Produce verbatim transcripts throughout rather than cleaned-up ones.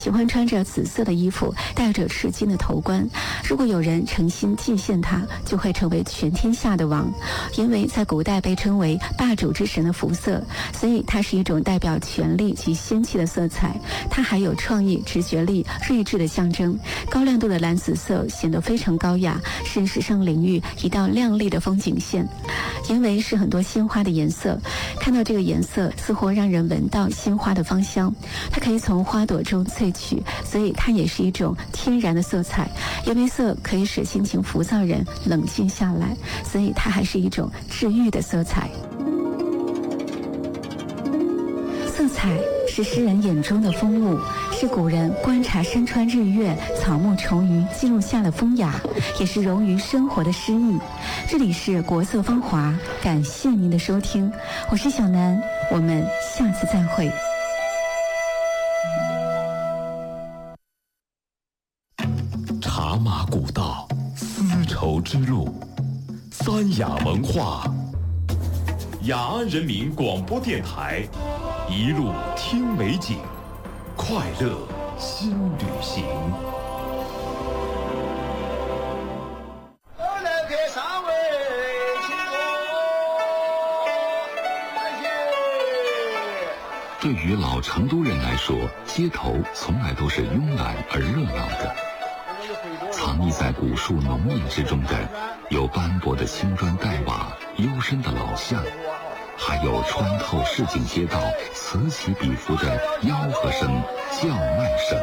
喜欢穿着紫色的衣服，戴着赤金的头冠。如果有人诚心祭献它，就会成为全天下的王。因为在古代被称为霸主之神的肤色，所以它是一种代表权力及仙气的色彩。它还有创意、直觉力、睿智的象征。高亮度的蓝紫色显得非常高雅，是时尚领域一道亮丽的风景线。因为是很多鲜花的颜色，看到这个颜色似乎让人闻到鲜花的芳香。它可以从花朵中萃取，所以它也是一种天然的色彩。岩玫色可以使心情浮躁人冷静下来，所以它还是一种治愈的色彩。色彩是诗人眼中的风物，是古人观察山川日月、草木虫鱼记录下的风雅，也是融于生活的诗意。这里是国色芳华，感谢您的收听，我是小南，我们下次再会。 茶马古道，丝绸之路，三雅文化，雅安人民广播电台，一路听美景，快乐新旅行。 对于老成都人来说，街头从来都是慵懒而热闹的。藏匿在古树浓荫之中的，有斑驳的青砖黛瓦、幽深的老巷，还有穿透市井街道此起彼伏的吆喝声、叫卖声。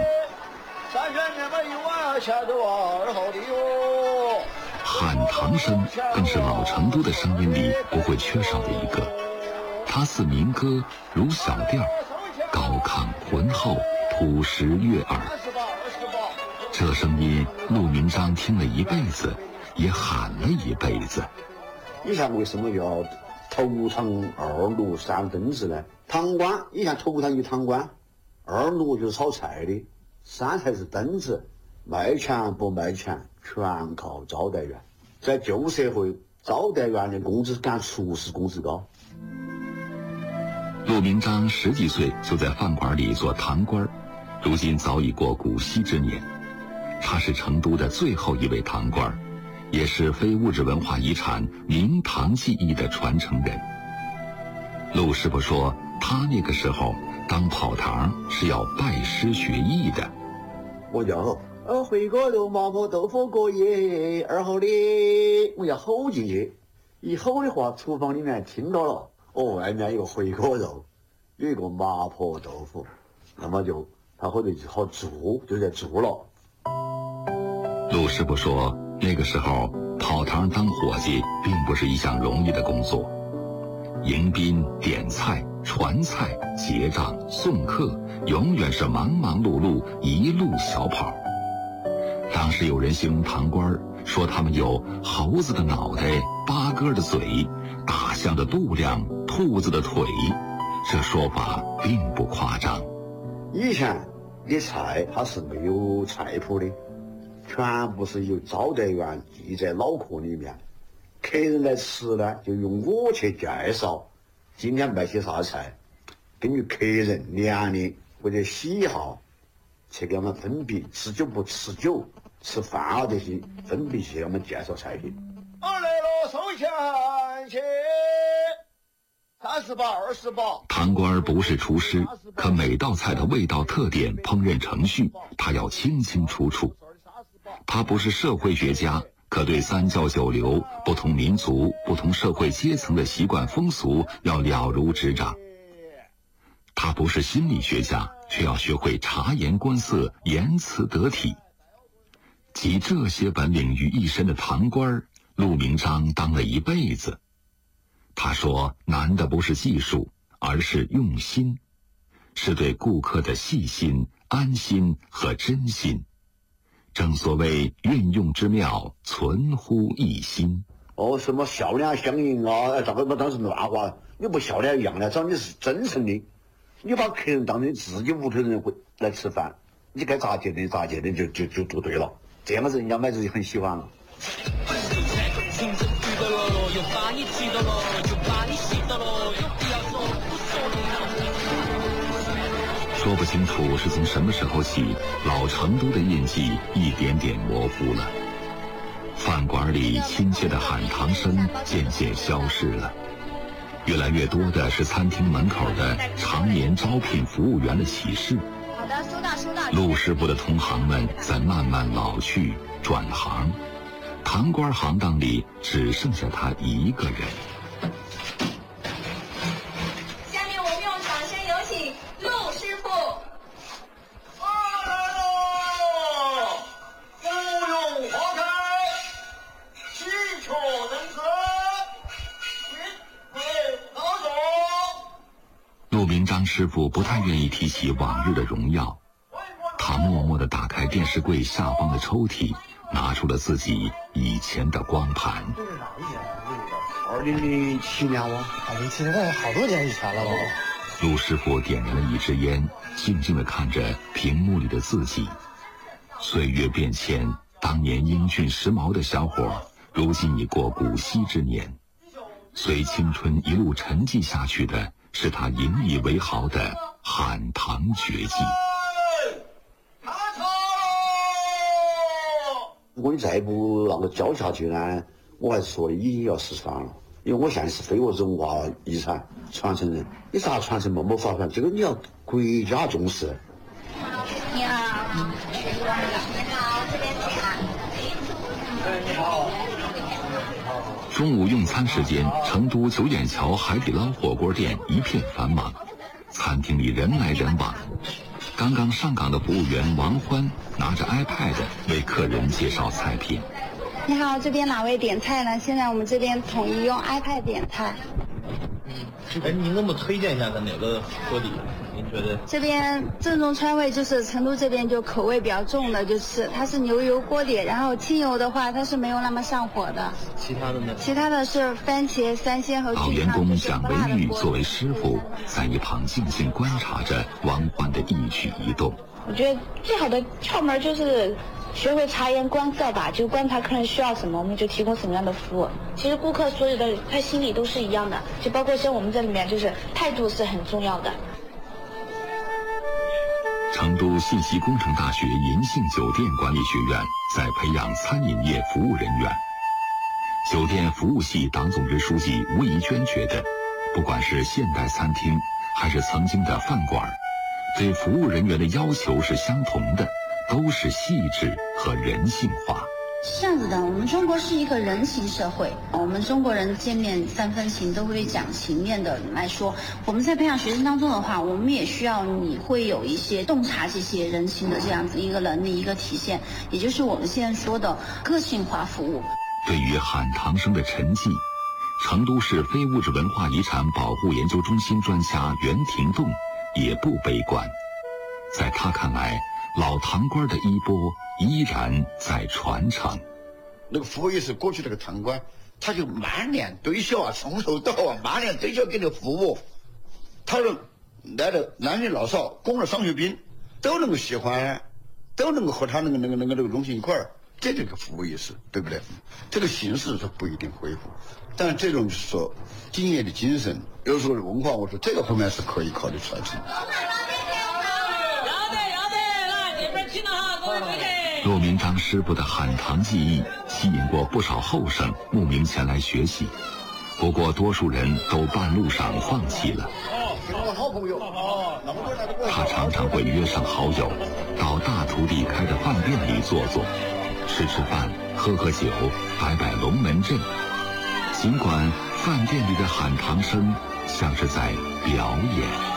喊堂声更是老成都的声音里不会缺少的一个。它似民歌，如小调，高亢浑厚，朴实悦耳。这声音，陆明章听了一辈子，也喊了一辈子。 以前为什么叫头堂二路三灯子呢？堂倌以前头堂有堂倌，二路就是炒菜的，三才是灯子，卖钱不卖钱全靠招待员。在旧社会，招待员的工资赶厨师工资高。 陆明章十几岁就在饭馆里做堂倌，如今早已过古稀之年。他是成都的最后一位堂倌，也是非物质文化遗产明堂技艺的传承人。陆师傅说，他那个时候当跑堂是要拜师学艺的。 我叫呃回锅肉麻婆豆腐过夜，二号的我要吼进去，一吼的话，厨房里面听到了，哦，外面有个回锅肉，有一个麻婆豆腐，那么就他或者就好做，就在做了。 陆师傅说，那个时候跑堂当伙计并不是一项容易的工作，迎宾、点菜、传菜、结账、送客，永远是忙忙碌碌，一路小跑。当时有人形容堂倌，说他们有猴子的脑袋、八哥的嘴、大象的肚量、兔子的腿，这说法并不夸张。 以前的菜它是没有菜谱的，全部是由招待员记在脑壳里面，客人来吃呢，就用我去介绍今天卖些啥菜，根据客人年龄或者喜好去给他们分别，吃酒不吃酒，吃饭啊这些分别去给他们介绍菜品。我来了，收钱去，三十八，二十八。 堂倌不是厨师，可每道菜的味道特点、烹饪程序，他要清清楚楚。他不是社会学家，可对三教九流、不同民族、不同社会阶层的习惯风俗要了如指掌。他不是心理学家，却要学会察言观色、言辞得体。集这些本领于一身的堂倌，陆明章当了一辈子。他说，难的不是技术，而是用心，是对顾客的细心、安心和真心。正所谓运用之妙，存乎一心。 哦，什么笑脸相迎啊，这个当时乱话，你不笑脸一样的，只要你是真诚的，你把客人当成自己屋头人会来吃饭，你该咋接的咋接的就就就做对了，这样子人家买子就很喜欢了。 说说不清楚是从什么时候起，老成都的印记一点点模糊了。饭馆里亲切的喊堂声渐渐消失了，越来越多的是餐厅门口的常年招聘服务员的启事。 好的，收到收到。 陆师傅的同行们在慢慢老去转行，堂倌行当里只剩下他一个人。 下面我们用掌声有请陆师傅。 来喽！芙蓉花开，喜鹊登科，云贵高中。 陆明章师傅不太愿意提起往日的荣耀，他默默地打开电视柜下方的抽屉，拿出了自己以前的光盘。 这是哪一年？二零零七年哇， 二零七年，那好多年以前了吧？ 陆师傅点燃了一支烟，静静地看着屏幕里的自己。岁月变迁，当年英俊时髦的小伙，如今已过古稀之年。随青春一路沉寂下去的，是他引以为豪的喊堂绝技。 如果你再不让我教下去呢，我还是说的已经要失传了。因为我现在是非物质文化遗产传承人，你咋传承嘛？没法传，这个你要国家重视。 你好，你好，这边请啊。 你好。 中午用餐时间，成都九眼桥海底捞火锅店一片繁忙，餐厅里人来人往。刚刚上岗的服务员王欢拿着 iPad 为客人介绍菜品。 你好，这边哪位点菜呢？现在我们这边统一用 iPad 点菜。 嗯，哎，您能不能推荐一下它哪个锅底？您觉得？ 这边正宗川味就是成都这边就口味比较重的，就是它是牛油锅底，然后清油的话它是没有那么上火的。 其他的呢？ 其他的是番茄、三鲜和老员工蒋维玉作为师傅，在一旁静静观察着王欢的一举一动。 我觉得最好的窍门就是学会察言观色吧，就观察客人需要什么，我们就提供什么样的服务。其实顾客所有的他心里都是一样的，就包括像我们这里面，就是态度是很重要的。 成都信息工程大学银杏酒店管理学院在培养餐饮业服务人员。酒店服务系党总支书记吴怡娟觉得，不管是现代餐厅还是曾经的饭馆，对服务人员的要求是相同的，都是细致和人性化。 是这样子的，我们中国是一个人情社会，我们中国人见面三分情，都会讲情面的来说，我们在培养学生当中的话，我们也需要你会有一些洞察这些人情的这样子一个能力一个体现，也就是我们现在说的个性化服务。 对于喊堂声的沉寂，成都市非物质文化遗产保护研究中心专家袁廷栋也不悲观，在他看来，老堂倌的衣钵依然在传承。 那个服务也是过去那个堂倌，他就满脸堆笑啊，从头到尾满脸堆笑给你服务，他说来的男女老少、工人、商学兵都能够喜欢，都能够和他那个那个那个那个东西一块儿，这就是个服务意识，对不对？这个形式是不一定恢复，但这种就是说敬业的精神，有时候文化，我说这个方面是可以考虑传承。 骆明章师傅的喊堂技艺吸引过不少后生慕名前来学习，不过多数人都半路上放弃了。他常常会约上好友，到大徒弟开的饭店里坐坐，吃吃饭，喝喝酒，摆摆龙门阵。尽管饭店里的喊堂声像是在表演。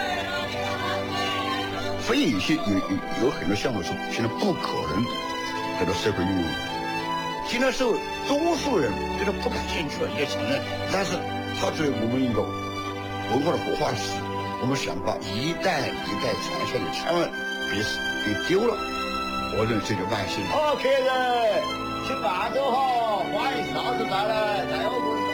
非有些有有有很多项目是现在不可能得到社会应用的。现在是多数人觉得不感兴趣了，也承认，但是它作为我们一个文化的活化石，我们想把一代一代传下去，千万别别丢了。我认为这就万幸。好，客人，请慢走哈，欢迎下次再来，再有。